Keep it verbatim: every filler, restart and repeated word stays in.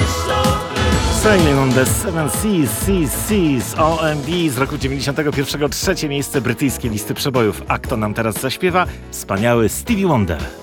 Sailing on the Seven Seas, Seas, Seas, O M D z roku dziewięćdziesiątego pierwszego, trzecie miejsce brytyjskiej listy przebojów. A kto nam teraz zaśpiewa? Wspaniały Stevie Wonder.